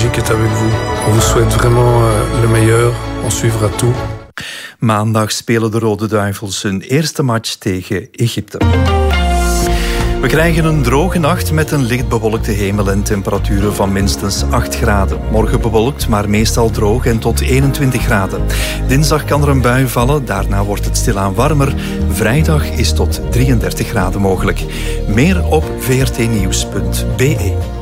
musique est avec vous. On vous souhaite vraiment le meilleur. On suivra tout. Maandag spelen de Rode Duivels hun eerste match tegen Egypte. We krijgen een droge nacht met een licht bewolkte hemel en temperaturen van minstens 8 graden. Morgen bewolkt, maar meestal droog en tot 21 graden. Dinsdag kan er een bui vallen, daarna wordt het stilaan warmer. Vrijdag is tot 33 graden mogelijk. Meer op vrtnieuws.be.